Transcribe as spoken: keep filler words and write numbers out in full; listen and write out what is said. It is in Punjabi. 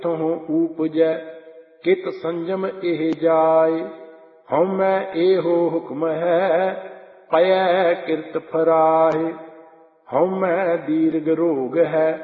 ਥੋਂ ਊਪਜੈ ਕਿਤ ਸੰਜਮ ਇਹ ਜਾਏ। ਹਉਮੈ ਇਹੋ ਹੁਕਮ ਹੈ ਪਇਐ ਕਿਰਤ ਫਰਾਏ। ਹਉਮੈ ਦੀਰਘ ਰੋਗ ਹੈ